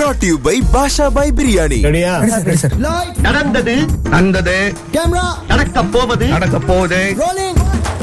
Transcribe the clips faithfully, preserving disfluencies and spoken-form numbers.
brought to you by Basha by Biryani. ரெடியா? நடந்தது நடந்தது கேமரா நடக்க போவது நடக்க போகுது. Rolling.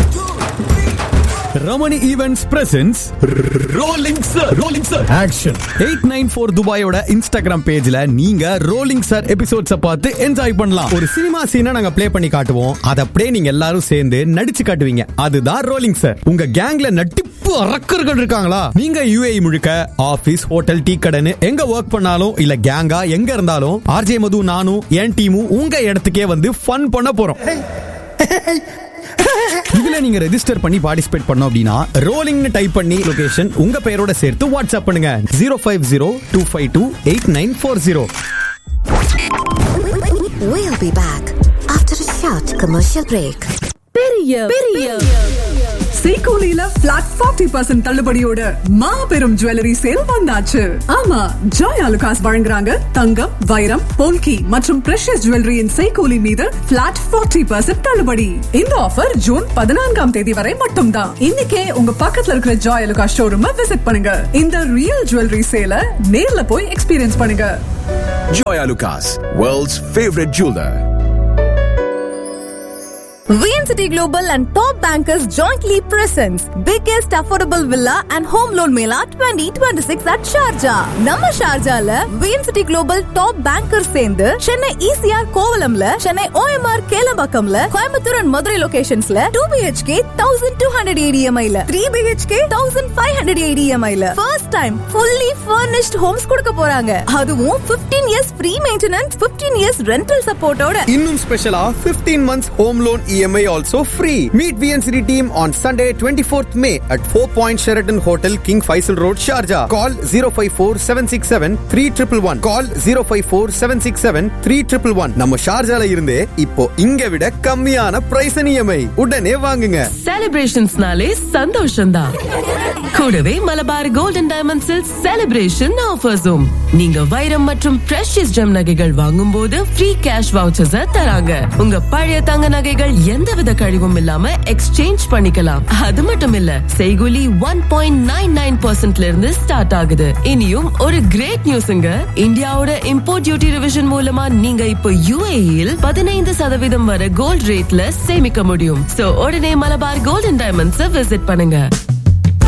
Ramani events presence rolling sir rolling sir action. Eight nine four துபாயோட Instagram பேஜ்ல நீங்க ரோலிங் சார் எபிசோட்ஸ பார்த்து என்ஜாய் பண்ணலாம். ஒரு சினிமா சீனை நாங்க ப்ளே பண்ணி காட்டுவோம், அத அப்படியே நீங்க எல்லாரும் சேர்ந்து நடிச்சு காட்டுவீங்க. அதுதான் ரோலிங் சார். உங்க கேங்ல நட்டிப்பு அரக்கர்கள் இருக்காங்களா? நீங்க யுஏஇ முழுக்க ஆபீஸ், ஹோட்டல், டீ கடைன்னு எங்க ஒர்க் பண்ணாலும் இல்ல கேங்கா எங்க இருந்தாலும் ஆர்ஜே மது, நானும் என் டீமும் உங்க இடத்துக்கே வந்து ஃபன் பண்ண போறோம். இதுல நீங்க ரெஜிஸ்டர் பண்ணி பார்ட்டிசிபேட் பண்ணோம் அப்படின்னா ரோலிங்னு டைப் பண்ணி லொகேஷன் உங்க பெயரோட சேர்த்து வாட்ஸ்அப் பண்ணுங்க zero five zero two five two eight nine four zero. We'll be back after a short commercial break. பெரிய பெரிய சீகோலில பிளாட் நாற்பது சதவீதம் தள்ளுபடியோட மாபெரும் ஜுவல்லரி சேல் வந்தாச்சு. ஆமா, ஜாய் ஆலுகாஸ் வழங்குறாங்க தங்கம், வைரம், போல்கி மற்றும் பிரஷியஸ் ஜுவல்லரியின் சீகோலி மீது பிளாட் நாற்பது சதவீதம் தள்ளுபடி. இந்த ஆஃபர் ஜூன் பதினான்காம் தேதி வரை மட்டும்தான். இன்னைக்கே உங்க பக்கத்துல இருக்கிற ஜாய் ஆலுகாஸ் ஷோரூம் விசிட் பண்ணுங்க. இந்த ரியல் ஜுவல்லரி சேல நேர்ல போய் எக்ஸ்பீரியன்ஸ் பண்ணுங்க. Joy Alucas, world's favorite jeweler. V N City Global and Top Bankers jointly presents biggest affordable villa and home loan mela twenty twenty-six at Sharjah. நம்ம ஷார்ஜால V N City Global Top Bankers சேர்ந்து Chennai E C R கோவலம்ல, Chennai O M R கேலம்பாக்கம்ல, Coimbatore and Madurai லொகேஷன்ஸ்ல two B H K twelve hundred E D M I ல, three B H K fifteen hundred E D M I ல first time fully furnished homes கொடுக்க போறாங்க. அதுவும் fifteen years free maintenance, fifteen years rental support ஓட. இன்னும் ஸ்பெஷலா fifteen months home loan E M I also free. Meet V N C D team on Sunday twenty-fourth May at Four Point Sheraton Hotel, King Faisal Road, Sharjah. Call zero five four seven six seven three one one one. Call zero five four seven six seven three one one one. நம்ம ஷார்ஜால இருந்தே இப்போ இங்க விட கம்மியான price E M I உடனே வாங்குங்க. செலிப்ரேஷன்ஸ்னாலே சந்தோஷம்தான். கூடவே மலபார் கோல்டன் டைமண்ட்ஸில் செலிப்ரேஷன் ஆஃபர்ஸும். நீங்க வைரம் மற்றும் பிரஷியஸ் ஜெம் நகைகள் வாங்கும் போது ஃப்ரீ கேஷ் வவுச்சர்ஸ் தராங்க. உங்க பழைய தங்க நகைகள் எந்தவித கழிவும் இல்லாம எக்ஸ்சேஞ்ச் பண்ணிக்கலாம். அது மட்டும் இல்ல, செய்கூலி one point nine nine percent ல இருந்து ஸ்டார்ட் ஆகுது. இனியும் ஒரு கிரேட் நியூஸ்ங்க. இந்தியாவோட இம்போர்ட் டியூட்டி ரிவிஷன் மூலமா நீங்க இப்போ யுஏஇல் பதினைந்து சதவீதம் வரை கோல்ட் ரேட்ல சேமிக்க முடியும். சோ உடனே மலபார் கோல்டன் டைமண்ட்ஸ் விசிட் பண்ணுங்க.